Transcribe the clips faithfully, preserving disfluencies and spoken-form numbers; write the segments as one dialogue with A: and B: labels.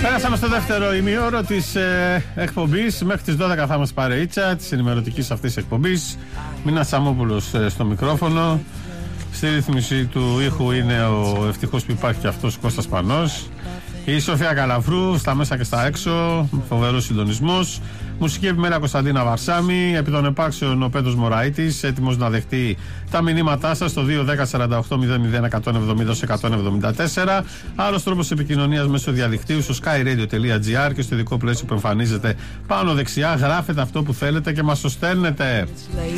A: Πέρασαμε στο δεύτερο ημίωρο της ε, εκπομπής. Μέχρι τις δώδεκα θα μας πάρει ήτσα της ενημερωτικής αυτής εκπομπής. Μίνας Σαμόπουλος ε, στο μικρόφωνο. Στη ρύθμιση του ήχου είναι ο ευτυχώς που υπάρχει και αυτός Κώστας Πανός. Η Σοφία Καλαφρού στα μέσα και στα έξω. Φοβερός συντονισμός. Μουσική επιμέλεια Κωνσταντίνα Βαρσάμι. Επί των επάξεων ο Πέτρος Μωραΐτης. Έτοιμος να δεχτεί τα μηνύματά σας στο δύο δέκα σαράντα οκτώ μηδέν μηδέν εκατόν εβδομήντα εκατόν εβδομήντα τέσσερα. Άλλος τρόπος επικοινωνίας μέσω διαδικτύου στο skyradio τελεία gr και στο ειδικό πλαίσιο που εμφανίζεται πάνω δεξιά. Γράφετε αυτό που θέλετε και μας το στέλνετε.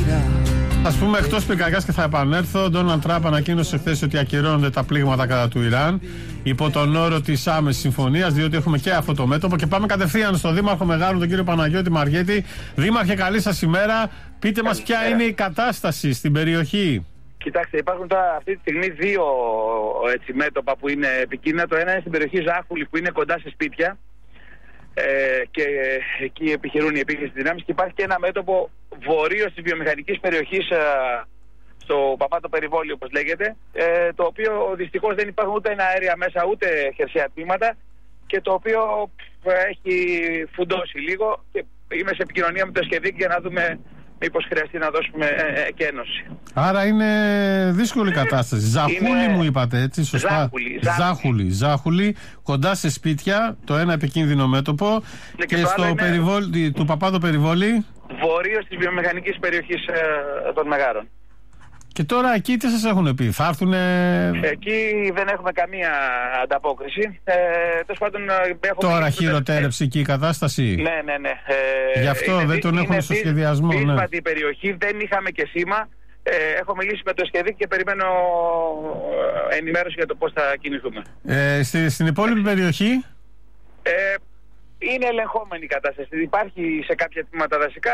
A: Ας πούμε, εκτός πυρκαγιάς και θα επανέλθω, ο Ντόναλντ Τραμπ ανακοίνωσε χθες ότι ακυρώνονται τα πλήγματα κατά του Ιράν υπό τον όρο της άμεσης συμφωνίας, διότι έχουμε και αυτό το μέτωπο. Και πάμε κατευθείαν στον Δήμαρχο Μεγάρου, τον κύριο Παναγιώτη Μαργέτη. Δήμαρχε, καλή σας ημέρα. Πείτε μας ποια είναι η κατάσταση στην περιοχή.
B: Κοιτάξτε, υπάρχουν τώρα αυτή τη στιγμή δύο έτσι, μέτωπα που είναι επικίνδυνα. Το ένα είναι στην περιοχή Ζάχουλη που είναι κοντά σε σπίτια ε, και εκεί επιχειρούν οι επίχειρες δυνάμεις, και υπάρχει και ένα μέτωπο βορείως της βιομηχανικής περιοχής ε, στο Παπάτο Περιβόλι, όπως λέγεται, ε, το οποίο δυστυχώς δεν υπάρχουν ούτε ένα αέρια μέσα ούτε χερσαία τμήματα και το οποίο έχει φουντώσει λίγο και είμαι σε επικοινωνία με το ΕΣΚΕΔΙΚ για να δούμε μήπως χρειαστεί να δώσουμε εκένωση.
A: Άρα είναι δύσκολη κατάσταση. Ζάχουλη είναι... μου είπατε, έτσι, σωστά.
B: Ζάχουλη,
A: Ζάχουλη, Ζάχουλη, κοντά σε σπίτια, το ένα επικίνδυνο μέτωπο, ναι, και, και στο είναι... περιβόλι, του Παπάτο Περιβόλι.
B: Βορείως της βιομηχανικής περιοχής ε, των Μεγάρων.
A: Και τώρα εκεί τι σας έχουν πει, θα έρθουνε...
B: Εκεί δεν έχουμε καμία ανταπόκριση. Ε, τέλος πάντων,
A: τώρα χειροτέρεψε εκεί η κατάσταση.
B: Ναι, ναι, ναι. Ε,
A: Γι' αυτό
B: είναι,
A: δεν τον έχουν στο σχεδιασμό.
B: Είναι δύσβατη η περιοχή, δεν είχαμε και σήμα. Ε, έχω μιλήσει με το ΕΣΚΕΔΙΚ και περιμένω ενημέρωση για το πώς θα κινηθούμε.
A: Ε, στη, στην υπόλοιπη περιοχή...
B: Ε, είναι ελεγχόμενη η κατάσταση. Υπάρχει σε κάποια τμήματα δασικά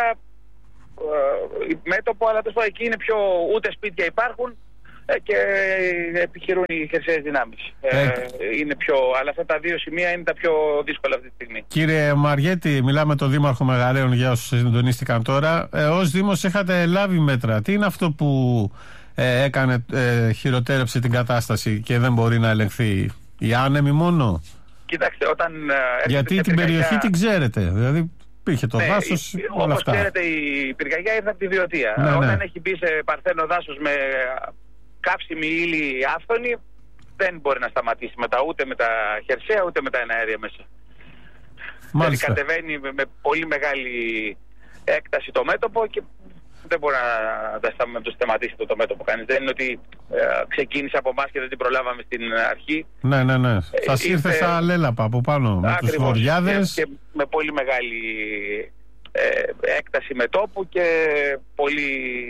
B: ε, μέτωπο, αλλά τόσο εκεί είναι πιο, ούτε σπίτια υπάρχουν ε, και επιχειρούν οι χερσαίες δυνάμεις. Ε, ε, είναι πιο, αλλά αυτά τα δύο σημεία είναι τα πιο δύσκολα αυτή τη στιγμή. Κύριε
A: Μαργέτη, μιλάμε με τον Δήμαρχο Μεγαρέων για όσους συντονίστηκαν τώρα. Ε, ως Δήμος είχατε λάβει μέτρα. Τι είναι αυτό που ε, έκανε, ε, χειροτέρεψε την κατάσταση και δεν μπορεί να ελεγχθεί? Η άνεμη μόνο?
B: Κοιτάξτε, όταν
A: γιατί την
B: πυρκαγιά...
A: περιοχή την ξέρετε, δηλαδή υπήρχε το
B: ναι,
A: δάσος,
B: η,
A: όλα
B: όπως
A: αυτά.
B: Ξέρετε, η πυρκαγιά ήρθε από τη Βιωτία.
A: Ναι,
B: όταν
A: ναι.
B: έχει μπει σε παρθένο δάσος με καύσιμη ύλη άφθονη, δεν μπορεί να σταματήσει μετά ούτε με τα χερσαία ούτε με τα εναέρια μέσα. Δηλαδή κατεβαίνει με, με πολύ μεγάλη έκταση το μέτωπο και δεν μπορεί να, να το σταματήσει το, το μέτωπο κανείς. Δεν είναι ότι ε, ξεκίνησε από εμάς και δεν την προλάβαμε στην αρχή.
A: Ναι, ναι, ναι. Ε, σας ήρθε
B: ήρθε...
A: σαν λέλαπα από πάνω με τους φοριάδες.
B: Και, και με πολύ μεγάλη ε, έκταση μετώπου και πολύ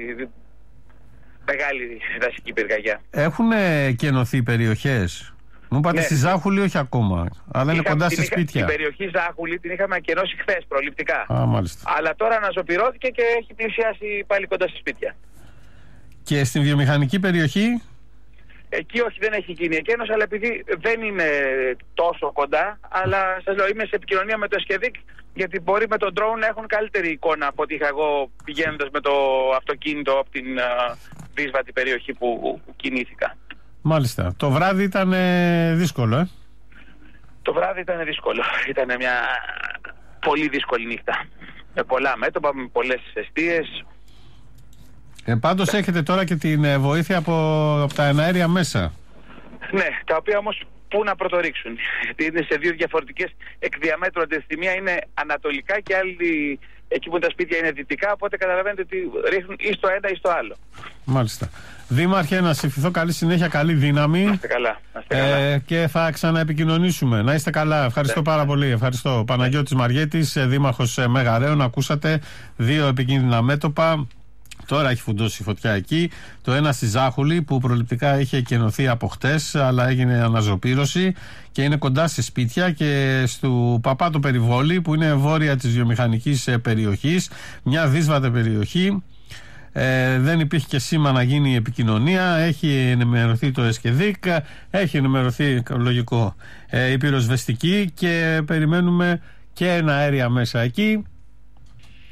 B: μεγάλη δασική πυρκαγιά.
A: Έχουν κενωθεί περιοχές? Μου είπατε ναι, στη Ζάχουλη όχι ακόμα, αλλά είναι κοντά σε σπίτια.
B: Την περιοχή Ζάχουλη την είχαμε ακυρώσει χθες προληπτικά.
A: Α, μάλιστα.
B: Αλλά τώρα αναζωπυρώθηκε και έχει πλησιάσει πάλι κοντά σε σπίτια.
A: Και στην βιομηχανική περιοχή?
B: Εκεί όχι, δεν έχει γίνει εκένωση, αλλά επειδή δεν είναι τόσο κοντά, αλλά σας λέω, είμαι σε επικοινωνία με το ΕΣΚΕΔΙΚ, γιατί μπορεί με τον drone να έχουν καλύτερη εικόνα από ό,τι είχα εγώ πηγαίνοντας με το αυτοκίνητο από την uh, δύσβατη περιοχή που, που κινήθηκα.
A: Μάλιστα. Το βράδυ ήταν ε, δύσκολο, ε?
B: Το βράδυ ήταν δύσκολο. Ήταν μια πολύ δύσκολη νύχτα. Με πολλά μέτωπα, με πολλές εστίες.
A: Ε, πάντως έχετε τώρα και την ε, βοήθεια από, από τα εναέρια μέσα.
B: Ναι, τα οποία όμως πού να πρωτορίξουν. Γιατί είναι σε δύο διαφορετικές εκδιαμέτρου. Τη μία είναι ανατολικά και άλλη εκεί που τα σπίτια είναι δυτικά. Οπότε καταλαβαίνετε ότι ρίχνουν ή στο ένα ή στο άλλο.
A: Μάλιστα. Δήμαρχε, να σε ευχηθώ καλή συνέχεια, καλή δύναμη.
B: Να είστε καλά. Να είστε καλά.
A: Ε, και θα ξαναεπικοινωνήσουμε. Να είστε καλά. Ευχαριστώ ναι. πάρα πολύ. Ευχαριστώ. Παναγιώτης Μαργέτης, Δήμαρχος Μεγαρέων. Ακούσατε δύο επικίνδυνα μέτωπα. Τώρα έχει φουντώσει η φωτιά εκεί. Το ένα στη Ζάχουλη που προληπτικά είχε εκενωθεί από χτες, αλλά έγινε αναζωπήρωση και είναι κοντά σε σπίτια, και στο Παπάτο Περιβόλι που είναι βόρεια της βιομηχανικής περιοχής, μια δύσβατη περιοχή. Ε, δεν υπήρχε και σήμα να γίνει η επικοινωνία. Έχει ενημερωθεί το ΕΣΚΕΔΙΚ, έχει ενημερωθεί, λογικό, ε, η πυροσβεστική, και περιμένουμε και ένα αέρια μέσα εκεί.